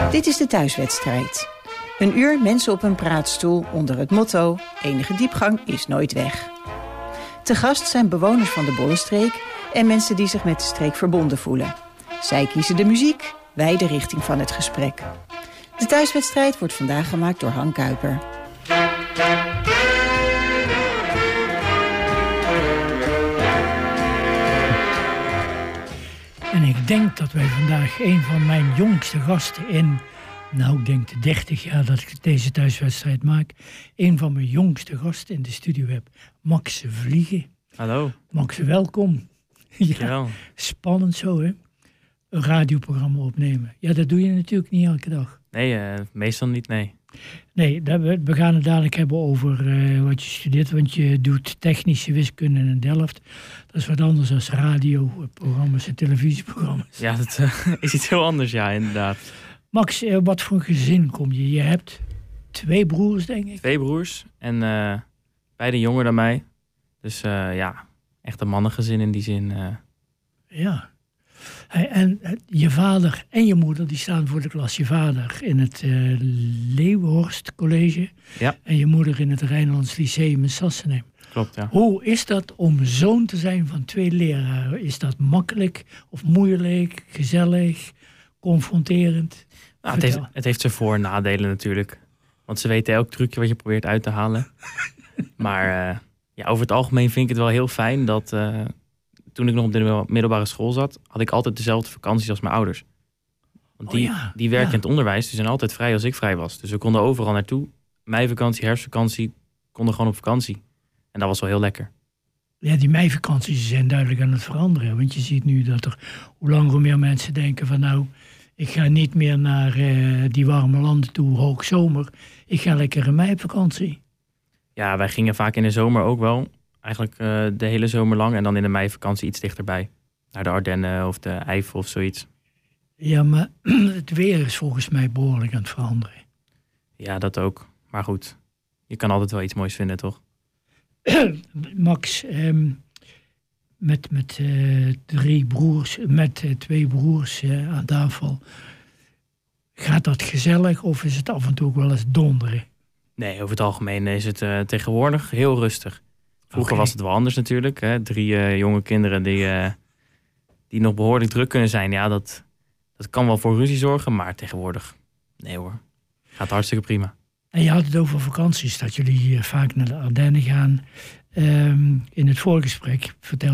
Dit is de thuiswedstrijd. Een uur mensen op een praatstoel onder het motto: enige diepgang is nooit weg. Te gast zijn bewoners van de Bollenstreek en mensen die zich met de streek verbonden voelen. Zij kiezen de muziek, wij de richting van het gesprek. De thuiswedstrijd wordt vandaag gemaakt door Han Kuiper. En ik denk dat wij vandaag een van mijn jongste gasten ik denk de 30 jaar dat ik deze thuiswedstrijd maak. Een van mijn jongste gasten in de studio heb, Max Vliegen. Hallo. Max, welkom. Ja, spannend zo, hè? Een radioprogramma opnemen. Ja, dat doe je natuurlijk niet elke dag. Nee, meestal niet, nee. Nee, we gaan het dadelijk hebben over wat je studeert. Want je doet technische wiskunde in Delft. Dat is wat anders dan radioprogramma's en televisieprogramma's. Ja, dat is iets heel anders, ja, inderdaad. Max, wat voor gezin kom je? Je hebt 2 broers, denk ik. 2 broers en beide jonger dan mij. Dus echt een mannengezin in die zin. Ja. En je vader en je moeder die staan voor de klas. Je vader in het Leeuwenhorst College. Ja. En je moeder in het Rijnlands Lyceum in Sassenheim. Klopt, ja. Hoe is dat om zoon te zijn van 2 leraren? Is dat makkelijk of moeilijk, gezellig, confronterend? Nou, het heeft zijn voor- en nadelen natuurlijk. Want ze weten elk trucje wat je probeert uit te halen. Maar over het algemeen vind ik het wel heel fijn dat toen ik nog op de middelbare school zat, had ik altijd dezelfde vakanties als mijn ouders. Want die werken in het onderwijs, die zijn altijd vrij als ik vrij was. Dus we konden overal naartoe. Meivakantie, herfstvakantie, konden gewoon op vakantie. En dat was wel heel lekker. Ja, die meivakanties zijn duidelijk aan het veranderen. Want je ziet nu dat er hoe langer hoe meer mensen denken van ik ga niet meer naar die warme landen toe, hoogzomer. Ik ga lekker een meivakantie. Ja, wij gingen vaak in de zomer ook wel. Eigenlijk de hele zomer lang. En dan in de meivakantie iets dichterbij. Naar de Ardennen of de Eifel of zoiets. Ja, maar het weer is volgens mij behoorlijk aan het veranderen. Ja, dat ook. Maar goed, je kan altijd wel iets moois vinden, toch? Max, met 2 broers aan tafel. Gaat dat gezellig of is het af en toe ook wel eens donderen? Nee, over het algemeen is het tegenwoordig heel rustig. Vroeger was het wel anders natuurlijk. Hè? 3 jonge kinderen die nog behoorlijk druk kunnen zijn. Ja, dat kan wel voor ruzie zorgen, maar tegenwoordig, nee hoor. Gaat hartstikke prima. En je had het over vakanties, dat jullie vaak naar de Ardennen gaan. In het voorgesprek vertel